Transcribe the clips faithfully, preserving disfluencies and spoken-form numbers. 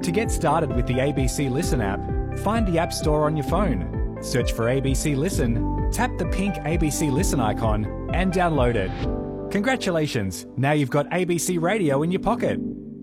To get started with the A B C Listen app, find the App Store on your phone, search for A B C Listen, tap the pink A B C Listen icon and download it. Congratulations, now you've got A B C Radio in your pocket.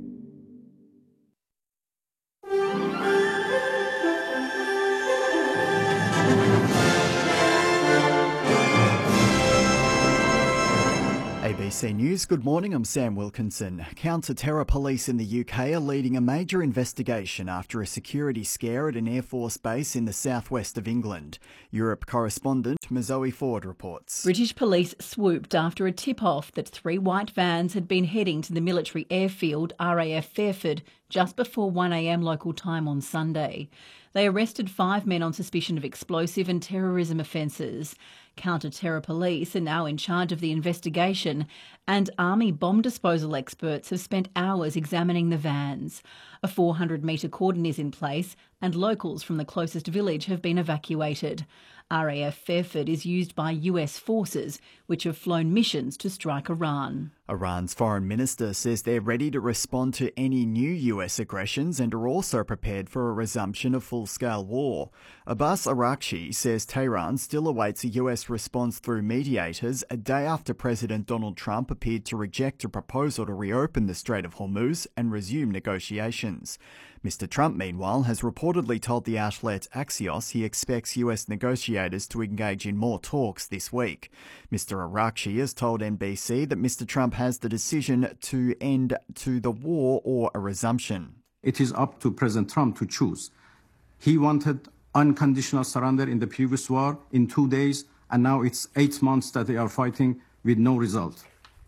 A B C News, good morning, I'm Sam Wilkinson. Counter-terror police in the U K are leading a major investigation after a security scare at an Air Force base in the southwest of England. Europe correspondent Mazoe Ford reports. British police swooped after a tip-off that three white vans had been heading to the military airfield R A F Fairford just before one a m local time on Sunday. They arrested five men on suspicion of explosive and terrorism offences. Counter-terror police are now in charge of the investigation, and Army bomb disposal experts have spent hours examining the vans. A four hundred metre cordon is in place, and locals from the closest village have been evacuated. R A F Fairford is used by U S forces, which have flown missions to strike Iran. Iran's foreign minister says they're ready to respond to any new U S aggressions and are also prepared for a resumption of full-scale war. Abbas Araghchi says Tehran still awaits a U S response through mediators a day after President Donald Trump appeared to reject a proposal to reopen the Strait of Hormuz and resume negotiations. Mister Trump, meanwhile, has reportedly told the outlet Axios he expects U S negotiators to engage in more talks this week. Mister Araghchi has told N B C that Mister Trump has the decision to end to the war or a resumption. It is up to President Trump to choose. He wanted unconditional surrender in the previous war in two days, and now it's eight months that they are fighting with no result.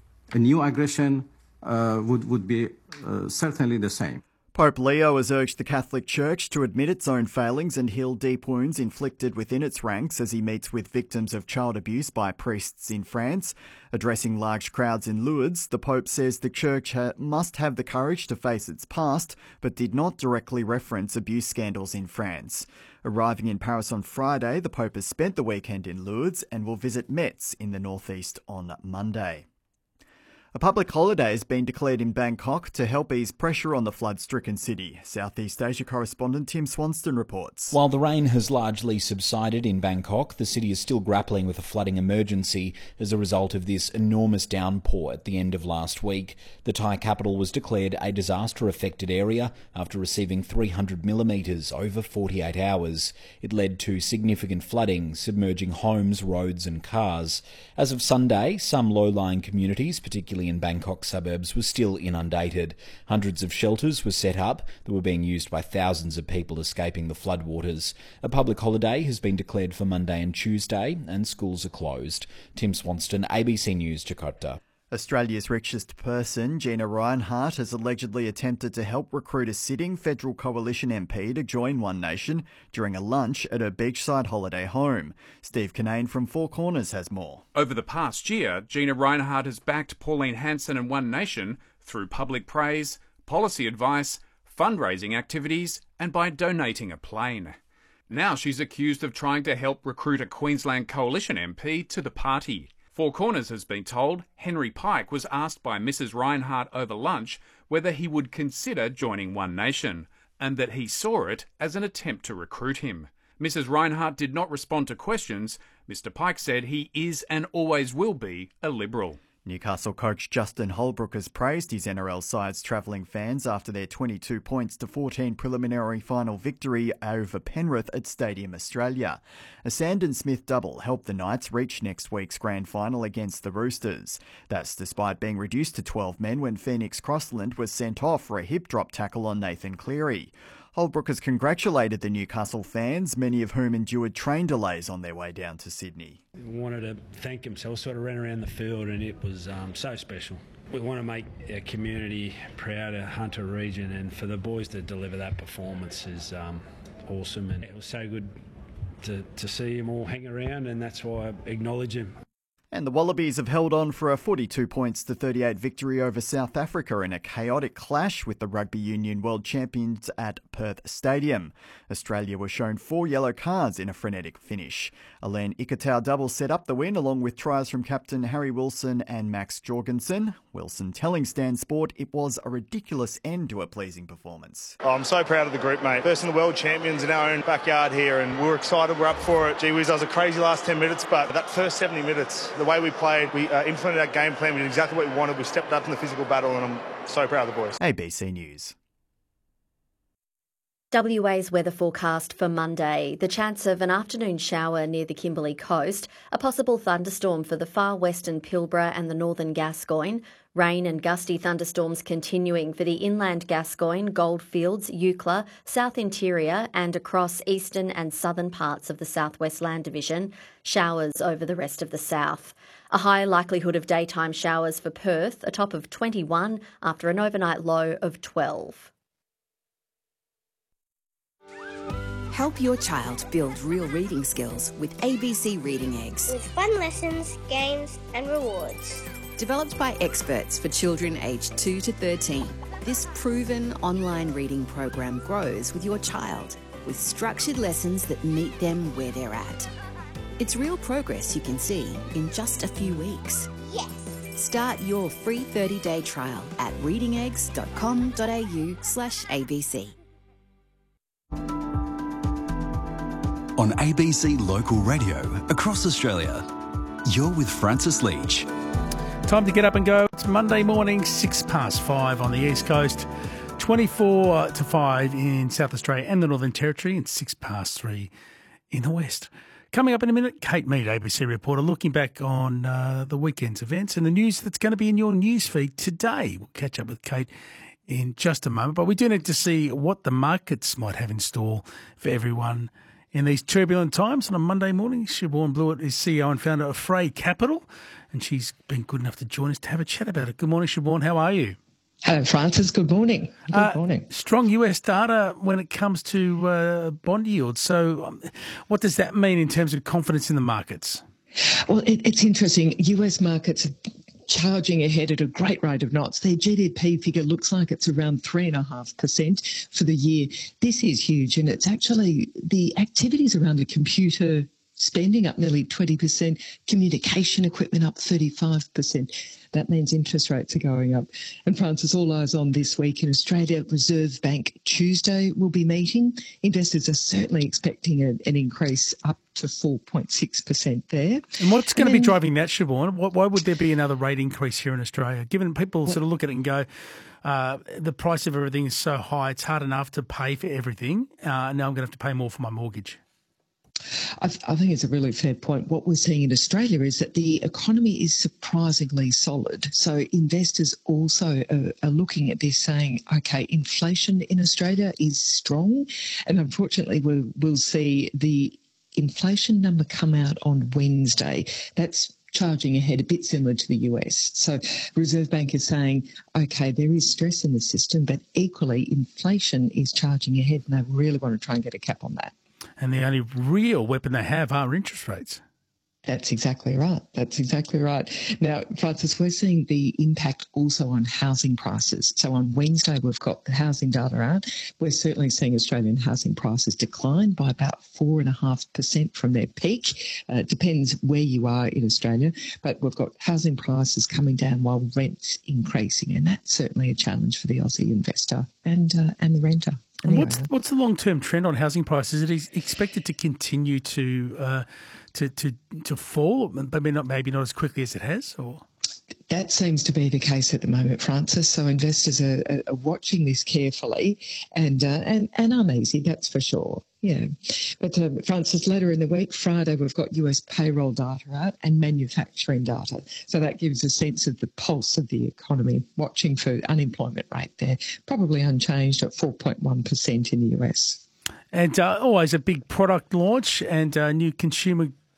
A new aggression uh, would, would be uh, certainly the same. Pope Leo has urged the Catholic Church to admit its own failings and heal deep wounds inflicted within its ranks as he meets with victims of child abuse by priests in France. Addressing large crowds in Lourdes, the Pope says the Church ha- must have the courage to face its past, but did not directly reference abuse scandals in France. Arriving in Paris on Friday, the Pope has spent the weekend in Lourdes and will visit Metz in the northeast on Monday. A public holiday has been declared in Bangkok to help ease pressure on the flood-stricken city. Southeast Asia correspondent Tim Swanston reports. While the rain has largely subsided in Bangkok, the city is still grappling with a flooding emergency as a result of this enormous downpour at the end of last week. The Thai capital was declared a disaster-affected area after receiving three hundred millimetres over forty-eight hours. It led to significant flooding, submerging homes, roads and cars. As of Sunday, some low-lying communities, particularly in Bangkok suburbs, were still inundated. Hundreds of shelters were set up that were being used by thousands of people escaping the floodwaters. A public holiday has been declared for Monday and Tuesday, and schools are closed. Tim Swanston, A B C News, Jakarta. Australia's richest person, Gina Rinehart, has allegedly attempted to help recruit a sitting federal coalition M P to join One Nation during a lunch at her beachside holiday home. Steve Kinane from Four Corners has more. Over the past year, Gina Rinehart has backed Pauline Hanson and One Nation through public praise, policy advice, fundraising activities, and by donating a plane. Now she's accused of trying to help recruit a Queensland coalition M P to the party. Four Corners has been told Henry Pike was asked by Missus Rinehart over lunch whether he would consider joining One Nation, and that he saw it as an attempt to recruit him. Missus Rinehart did not respond to questions. Mister Pike said he is and always will be a Liberal. Newcastle coach Justin Holbrook has praised his N R L side's travelling fans after their twenty-two points to fourteen preliminary final victory over Penrith at Stadium Australia. A Sandon Smith double helped the Knights reach next week's grand final against the Roosters. That's despite being reduced to twelve men when Phoenix Crossland was sent off for a hip drop tackle on Nathan Cleary. Holbrook has congratulated the Newcastle fans, many of whom endured train delays on their way down to Sydney. We wanted to thank himself, sort of ran around the field, and it was um, so special. We want to make our community proud of Hunter region, and for the boys to deliver that performance is um, awesome, and it was so good to, to see them all hang around, and that's why I acknowledge him. And the Wallabies have held on for a forty-two points to thirty-eight victory over South Africa in a chaotic clash with the Rugby Union World Champions at Perth Stadium. Australia were shown four yellow cards in a frenetic finish. Alain Ikitau double set up the win along with tries from captain Harry Wilson and Max Jorgensen. Wilson telling Stan Sport it was a ridiculous end to a pleasing performance. Oh, I'm so proud of the group, mate. First in the world champions in our own backyard here, and we're excited, we're up for it. Gee whiz, that was a crazy last ten minutes, but that first seventy minutes, the way we played, we uh, implemented our game plan, we did exactly what we wanted, we stepped up in the physical battle, and I'm so proud of the boys. A B C News. W A's weather forecast for Monday. The chance of an afternoon shower near the Kimberley coast, a possible thunderstorm for the far western Pilbara and the northern Gascoyne, rain and gusty thunderstorms continuing for the inland Gascoyne, Goldfields, Eucla, South Interior and across eastern and southern parts of the South West Land Division, showers over the rest of the south. A high likelihood of daytime showers for Perth, a top of twenty-one after an overnight low of twelve. Help your child build real reading skills with A B C Reading Eggs. With fun lessons, games and rewards. Developed by experts for children aged two to thirteen, this proven online reading program grows with your child with structured lessons that meet them where they're at. It's real progress you can see in just a few weeks. Yes! Start your free thirty-day trial at readingeggs.com.au slash ABC. On A B C Local Radio across Australia, you're with Francis Leach. Time to get up and go. It's Monday morning, six past five on the East Coast, twenty-four to five in South Australia and the Northern Territory, and six past three in the West. Coming up in a minute, Kate Mead, A B C reporter, looking back on uh, the weekend's events and the news that's going to be in your newsfeed today. We'll catch up with Kate in just a moment, but we do need to see what the markets might have in store for everyone in these turbulent times. On a Monday morning, Siobhan Blewett is C E O and founder of Frey Capital, and she's been good enough to join us to have a chat about it. Good morning, Siobhan. How are you? Hello, Francis. Good morning. Good uh, morning. Strong U S data when it comes to uh, bond yields. So um, what does that mean in terms of confidence in the markets? Well, it, it's interesting. U S markets are charging ahead at a great rate of knots. Their G D P figure looks like it's around three point five percent for the year. This is huge, and it's actually the activities around the computer spending up nearly twenty percent, communication equipment up thirty-five percent. That means interest rates are going up. And Francis, all eyes on this week in Australia. Reserve Bank Tuesday will be meeting. Investors are certainly expecting a, an increase up to four point six percent there. And what's going and to then, be driving that, Siobhan? Why would there be another rate increase here in Australia? Given people well, sort of look at it and go, uh, the price of everything is so high, it's hard enough to pay for everything. Uh, now I'm going to have to pay more for my mortgage. I, I think it's a really fair point. What we're seeing in Australia is that the economy is surprisingly solid. So investors also are, are looking at this saying, okay, inflation in Australia is strong. And unfortunately, we'll, we'll see the inflation number come out on Wednesday. That's charging ahead, a bit similar to the U S. So Reserve Bank is saying, okay, there is stress in the system, but equally inflation is charging ahead, and they really want to try and get a cap on that. And the only real weapon they have are interest rates. That's exactly right. That's exactly right. Now, Francis, we're seeing the impact also on housing prices. So on Wednesday, we've got the housing data out. We're certainly seeing Australian housing prices decline by about four point five percent from their peak. Uh, it depends where you are in Australia, but we've got housing prices coming down while rents increasing, and that's certainly a challenge for the Aussie investor and uh, and the renter. Anyway. What's what's the long term trend on housing prices? Is it expected to continue to uh, to to to fall, but maybe not maybe not as quickly as it has, or? That seems to be the case at the moment, Francis. So investors are, are watching this carefully and, uh, and and uneasy, that's for sure. Yeah. But um, Francis, later in the week, Friday, we've got U S payroll data out and manufacturing data. So that gives a sense of the pulse of the economy. Watching for unemployment rate there, probably unchanged at four point one percent in the U S. And uh, always a big product launch and uh, new consumer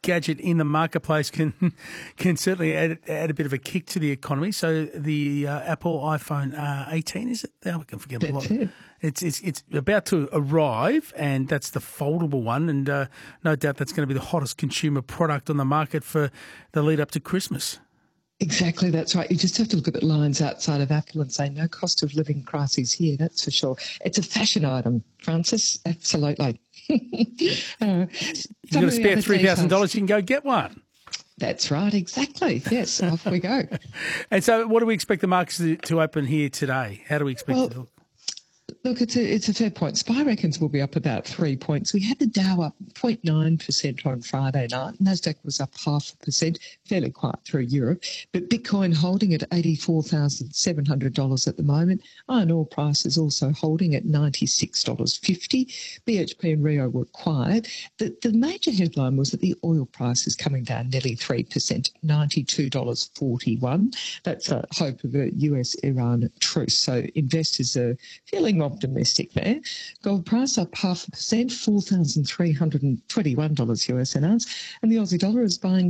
gadget in the marketplace can can certainly add, add a bit of a kick to the economy. So the uh, Apple iPhone uh, eighteen, is it? Oh, I can forget a lot. It. It's it's it's about to arrive, and that's the foldable one, and uh, no doubt that's going to be the hottest consumer product on the market for the lead up to Christmas. Exactly, that's right. You just have to look at the lines outside of Apple and say no cost of living crisis here, that's for sure. It's a fashion item, Francis, absolutely. uh, You've got to spare three thousand dollars, you can go get one. That's right, exactly. Yes, off we go. And so what do we expect the markets to, to open here today? How do we expect well, it to look? Look, it's a, it's a fair point. Spy reckons we'll be up about three points. We had the Dow up zero point nine percent on Friday night. Nasdaq was up half a percent, fairly quiet through Europe. But Bitcoin holding at eighty-four thousand seven hundred dollars at the moment. Iron ore price is also holding at ninety-six dollars fifty. B H P and Rio were quiet. The, the major headline was that the oil price is coming down nearly three percent, ninety-two dollars forty-one. That's a hope of a U S Iran truce. So investors are feeling optimistic there. Gold price up half a percent, four thousand three hundred twenty-one dollars U S an ounce, and the Aussie dollar is buying